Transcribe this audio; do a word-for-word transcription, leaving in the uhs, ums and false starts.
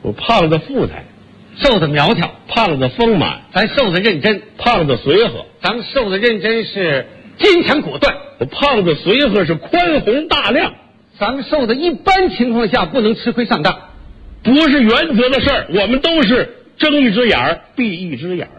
我胖子富态， 瘦子苗条， 胖子丰满， 咱瘦子认真， 胖子随和， 咱瘦子认真是坚强果断， 我胖子随和是宽宏大量， 咱们瘦子一般情况下不能吃亏上当， 不是原则的事儿，我们都是睁一只眼儿闭一只眼儿。